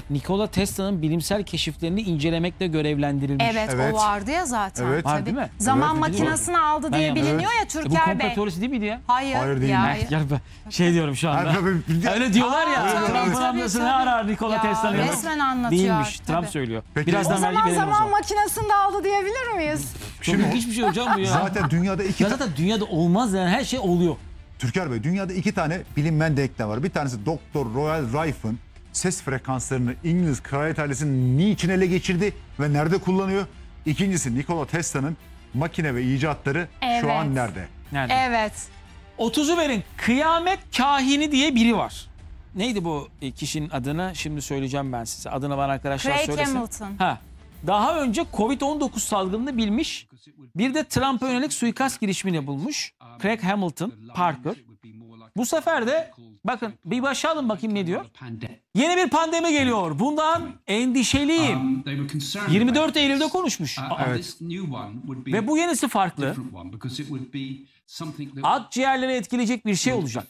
Nikola Tesla'nın bilimsel keşiflerini incelemekle görevlendirilmiş. Evet, Evet. o vardı ya zaten. Evet. Var Tabii. değil mi? Zaman Evet. makinesini aldı diye yanlış. biliniyor ya Bu Türker komplo Bey. teorisi değil miydi ya? Hayır. Hayır, değil. Ya, Ya ben şey diyorum şu anda. Öyle diyorlar ya. Aa, Trump'ın tabii, amcası ne tabii. arar Nikola Ya, Tesla'nın? resmen anlatıyor. Değilmiş. Trump Tabii. söylüyor. Peki. Birazdan O vergi zaman verelim zaman o zaman. makinesini de aldı diyebilir miyiz? Çok ilginç bir şey hocam bu ya. Zaten dünyada Ya zaten dünyada olmaz yani, her şey oluyor. Türker Bey, dünyada 2 tane bilinmeyen denklem var. Bir tanesi Doktor Royal Rife'ın ses frekanslarını İngiliz kraliyet ailesinin niçin ele geçirdi ve nerede kullanıyor? İkincisi Nikola Tesla'nın makine ve icatları şu an Evet. nerede? Nerede? Evet. 30'u verin. Kıyamet kahini diye biri var. Neydi bu kişinin adını? Şimdi söyleyeceğim ben size. Adını bana arkadaşlar Craig söylesin. Hamilton. Ha. Daha önce Covid-19 salgınını bilmiş. Bir de Trump'a yönelik suikast girişimini bulmuş. Craig Hamilton, Parker. Bu sefer de bakın bir başa alın bakayım ne diyor. Yeni bir pandemi geliyor. Bundan endişeliyim. 24 Eylül'de konuşmuş. Ve bu yenisi farklı. Akciğerleri etkileyecek bir şey olacak.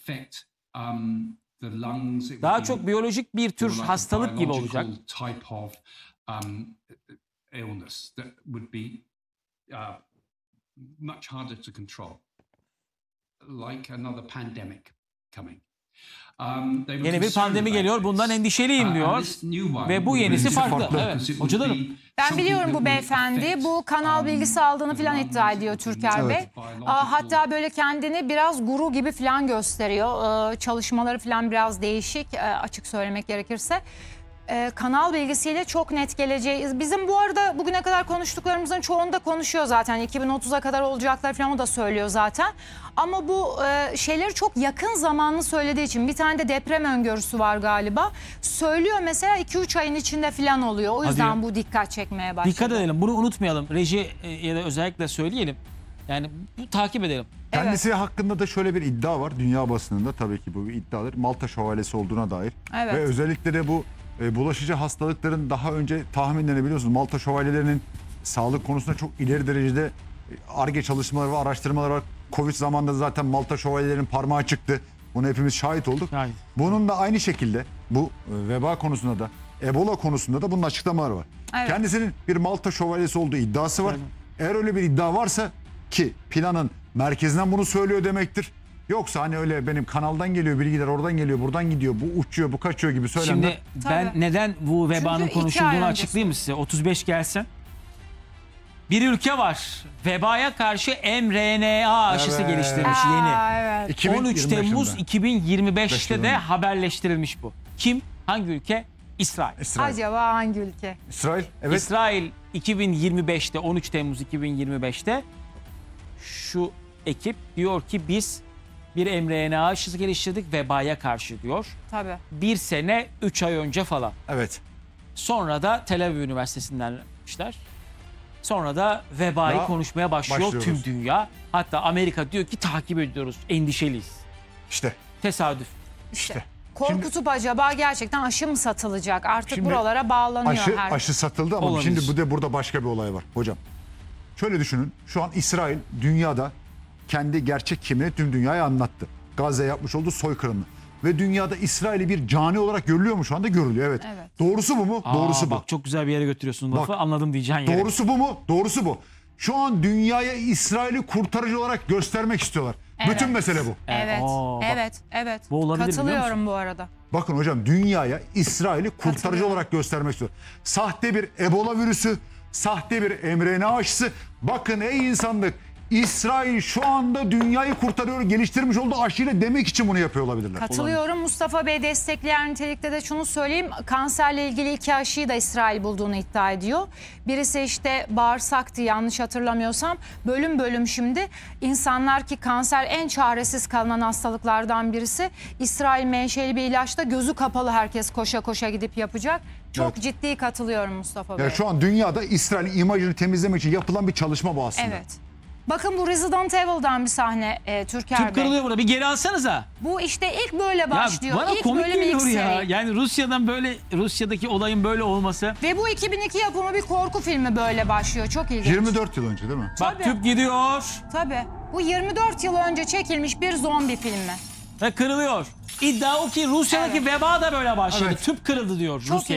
Daha çok biyolojik bir tür hastalık gibi olacak. Much harder to control, like another pandemic coming. Yeni bir pandemi geliyor. Bundan endişeliyim diyor. Ve bu yenisi farklı. Evet. Hocalarım. Ben biliyorum bu beyefendi. Bu kanal bilgisi aldığını falan iddia ediyor Türker Bey. Hatta böyle kendini biraz guru gibi falan gösteriyor. Çalışmaları falan biraz değişik, açık söylemek gerekirse. Kanal bilgisiyle çok net geleceğiz. Bizim bu arada bugüne kadar konuştuklarımızın çoğunu da konuşuyor zaten. 2030'a kadar olacaklar falan o da söylüyor zaten. Ama bu şeyleri çok yakın zamanlı söylediği için bir tane de deprem öngörüsü var galiba. Söylüyor mesela 2-3 ayın içinde falan oluyor. O yüzden Hadi. bu dikkat çekmeye başladı. Dikkat edelim. Bunu unutmayalım. Rejiye de özellikle söyleyelim. Yani bu takip edelim. Kendisi hakkında da şöyle bir iddia var. Dünya basınında tabii ki bu bir iddiadır. Malta şövalyesi olduğuna dair. Evet. Ve özellikle de bu bulaşıcı hastalıkların daha önce tahminlerini biliyorsunuz. Malta şövalyelerinin sağlık konusunda çok ileri derecede Ar-Ge çalışmaları ve araştırmaları var. Covid zamanında zaten Malta şövalyelerinin parmağı çıktı. Buna hepimiz şahit olduk. Şahit. Bunun da aynı şekilde bu veba konusunda da Ebola konusunda da bunun açıklamaları var. Evet. Kendisinin bir Malta şövalyesi olduğu iddiası var. Eğer öyle bir iddia varsa ki planın merkezinden bunu söylüyor demektir. Yoksa hani öyle benim kanaldan geliyor bilgiler, oradan geliyor, buradan gidiyor, bu uçuyor, bu kaçıyor gibi söylemler. Şimdi ben Tabii. neden bu vebanın Çünkü 2 ay konuşulduğunu önce açıklayayım mı size? 35 gelsin. Bir ülke var. Vebaya karşı mRNA aşısı Evet. geliştirmiş yeni. Evet. 13 2025'inde. Temmuz 2025'te de yılında. haberleştirilmiş bu. Kim? Hangi ülke? İsrail. İsrail. Acaba hangi ülke? İsrail, evet. İsrail 2025'te 13 Temmuz 2025'te şu ekip diyor ki biz bir mRNA aşısı geliştirdik vebaya karşı diyor. Tabii. 1 sene 3 ay önce falan. Evet. Sonra da Tel Aviv Üniversitesi'nden vermişler. Sonra da vebayı Ya, konuşmaya başlıyor başlıyoruz. tüm dünya. Hatta Amerika diyor ki takip ediyoruz, endişeliyiz. İşte. Tesadüf. İşte. Korkutup acaba gerçekten aşı mı satılacak? Artık Şimdi buralara bağlanıyor her. Aşı satıldı ama Olabilir. şimdi burada başka bir olay var hocam. Şöyle düşünün. Şu an İsrail dünyada kendi gerçek kimliğini tüm dünyaya anlattı. Gazze yapmış olduğu soykırımını. Ve dünyada İsrail'i bir cani olarak görülüyor mu şu anda? Görülüyor, evet. Evet. Doğrusu bu mu? Doğrusu bu. Bak çok güzel bir yere götürüyorsun lafı. Bak, Anladım diyeceğin yere. Doğrusu bu mu? Doğrusu bu. Şu an dünyaya İsrail'i kurtarıcı olarak göstermek istiyorlar. Evet. Bütün mesele bu. Evet, Bak. evet. Bu olabilir, biliyor Katılıyorum bu arada. Bakın hocam, dünyaya İsrail'i kurtarıcı Katılıyorum. olarak göstermek istiyor. Sahte bir Ebola virüsü, sahte bir mRNA aşısı. Bakın ey insanlık, İsrail şu anda dünyayı kurtarıyor, geliştirmiş olduğu aşıyla demek için bunu yapıyor olabilirler. Katılıyorum. Mustafa Bey destekleyen nitelikte de şunu söyleyeyim. Kanserle ilgili 2 aşıyı da İsrail bulduğunu iddia ediyor. Birisi işte bağırsaktı yanlış hatırlamıyorsam. Bölüm bölüm şimdi insanlar ki kanser en çaresiz kalınan hastalıklardan birisi. İsrail menşeli bir ilaçta gözü kapalı herkes koşa koşa gidip yapacak. Çok Evet. ciddi katılıyorum Mustafa Bey. Yani şu an dünyada İsrail'in imajını temizlemek için yapılan bir çalışma bu aslında. Evet. Bakın bu Resident Evil'dan bir sahne Türker Tüp Bey. kırılıyor burada. Bir geri alsanıza. Bu işte ilk böyle başlıyor. Ya bana İlk komik bölüm, geliyor ilk ya. seri. Yani Rusya'daki olayın böyle olması. Ve bu 2002 yapımı bir korku filmi böyle başlıyor. Çok ilginç. 24 yıl önce değil mi? Bak Tabii. tüp gidiyor Tabii. Bu 24 yıl önce çekilmiş bir zombi filmi. ve kırılıyor. İddia o ki Rusya'daki Evet. veba da böyle başladı. Evet. Tüp kırıldı diyor Çok Rusya.